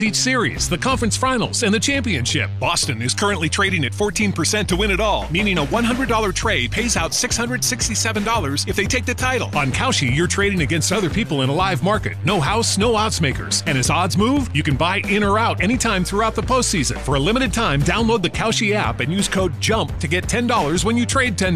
Each series, the conference finals, and the championship. Boston is currently trading at 14% to win it all, meaning a $100 trade pays out $667 if they take the title. On Kalshi, you're trading against other people in a live market. No house, no odds makers. And as odds move, you can buy in or out anytime throughout the postseason. For a limited time, download the Kalshi app and use code JUMP to get $10 when you trade $10.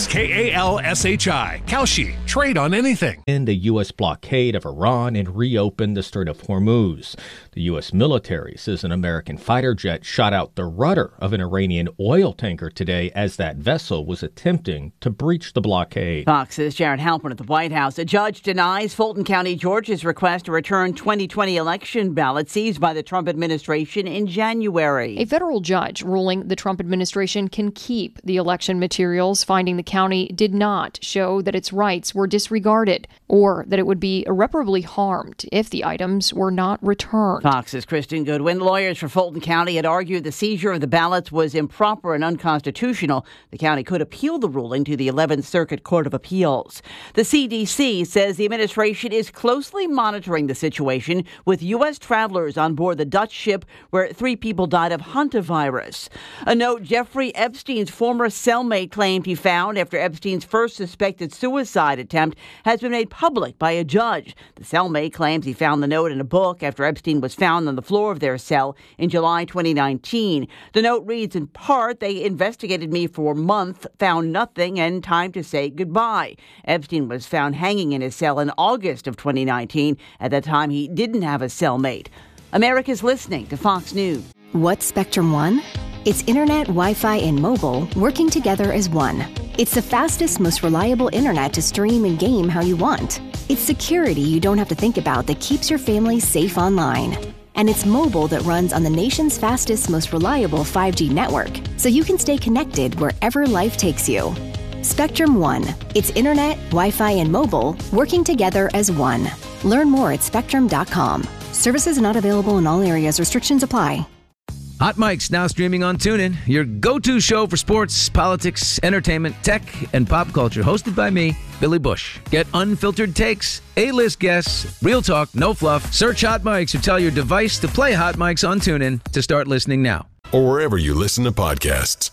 KALSHI. Kalshi. Trade on anything. In the U.S. blockade of Iran and reopened the Strait of Hormuz. The U.S. military says an American fighter jet shot out the rudder of an Iranian oil tanker today as that vessel was attempting to breach the blockade. Fox's Jared Halpern at the White House. A judge denies Fulton County, Georgia's request to return 2020 election ballots seized by the Trump administration in January. A federal judge ruling the Trump administration can keep the election materials, finding the county did not show that its rights were disregarded or that it would be irreparably harmed if the items were not returned. Fox's Kristen Goodwin. Lawyers for Fulton County had argued the seizure of the ballots was improper and unconstitutional. The county could appeal the ruling to the 11th Circuit Court of Appeals. The CDC says the administration is closely monitoring the situation with U.S. travelers on board the Dutch ship where 3 people died of hantavirus. A note Jeffrey Epstein's former cellmate claimed he found after Epstein's first suspected suicide attempt has been made public by a judge. The cellmate claims he found the note in a book after Epstein was found on the floor of their cell in July 2019. The note reads in part, "They investigated me for a month, found nothing, and time to say goodbye." Epstein was found hanging in his cell in August of 2019. At that time, he didn't have a cellmate. America's listening to Fox News. What's Spectrum One? It's internet, Wi-Fi, and mobile working together as one. It's the fastest, most reliable internet to stream and game how you want. It's security you don't have to think about that keeps your family safe online. And it's mobile that runs on the nation's fastest, most reliable 5G network, so you can stay connected wherever life takes you. Spectrum One. It's internet, Wi-Fi, and mobile working together as one. Learn more at spectrum.com. Services not available in all areas. Restrictions apply. Hot Mic's now streaming on TuneIn, your go-to show for sports, politics, entertainment, tech, and pop culture. Hosted by me, Billy Bush. Get unfiltered takes, A-list guests, real talk, no fluff. Search Hot Mics or tell your device to play Hot Mics on TuneIn to start listening now. Or wherever you listen to podcasts.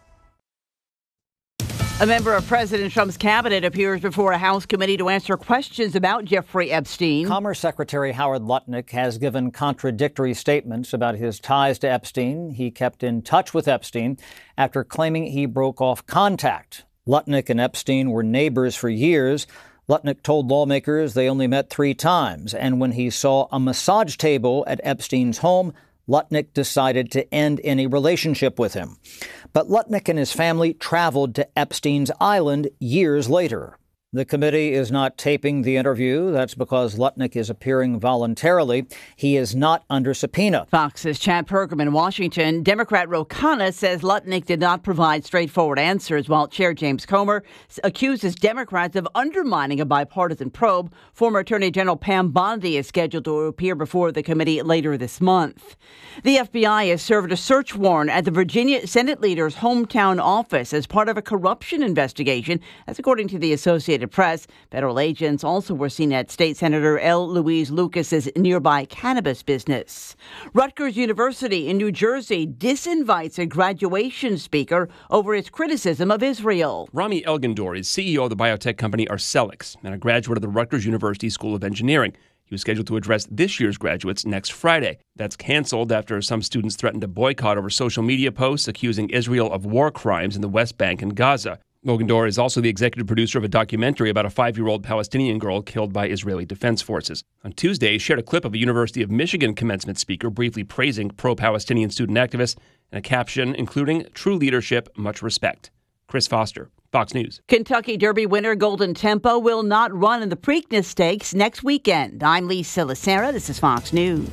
A member of President Trump's cabinet appears before a House committee to answer questions about Jeffrey Epstein. Commerce Secretary Howard Lutnick has given contradictory statements about his ties to Epstein. He kept in touch with Epstein after claiming he broke off contact. Lutnick and Epstein were neighbors for years. Lutnick told lawmakers they only met 3 times. And when he saw a massage table at Epstein's home, Lutnick decided to end any relationship with him. But Lutnick and his family traveled to Epstein's Island years later. The committee is not taping the interview. That's because Lutnick is appearing voluntarily. He is not under subpoena. Fox's Chad Pergram in Washington. Democrat Ro Khanna says Lutnick did not provide straightforward answers, while Chair James Comer accuses Democrats of undermining a bipartisan probe. Former Attorney General Pam Bondi is scheduled to appear before the committee later this month. The FBI has served a search warrant at the Virginia Senate leader's hometown office as part of a corruption investigation. That's according to the Associated Press. Federal agents also were seen at State Senator L. Louise Lucas's nearby cannabis business. Rutgers University in New Jersey disinvites a graduation speaker over its criticism of Israel. Rami Elgandor is CEO of the biotech company Arcellx and a graduate of the Rutgers University School of Engineering. He was scheduled to address this year's graduates next Friday. That's canceled after some students threatened to boycott over social media posts accusing Israel of war crimes in the West Bank and Gaza. Elgandor is also the executive producer of a documentary about a 5-year-old Palestinian girl killed by Israeli defense forces. On Tuesday, he shared a clip of a University of Michigan commencement speaker briefly praising pro-Palestinian student activists and a caption including "True leadership, much respect." Chris Foster, Fox News. Kentucky Derby winner Golden Tempo will not run in the Preakness Stakes next weekend. I'm Lee Silasera. This is Fox News.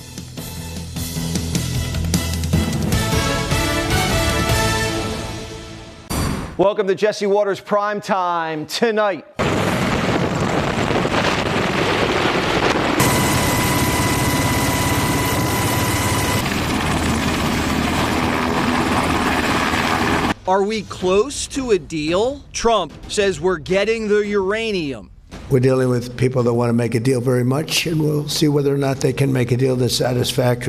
Welcome to Jesse Waters Prime Time tonight. Are we close to a deal? Trump says we're getting the uranium. We're dealing with people that want to make a deal very much, and we'll see whether or not they can make a deal that's satisfactory.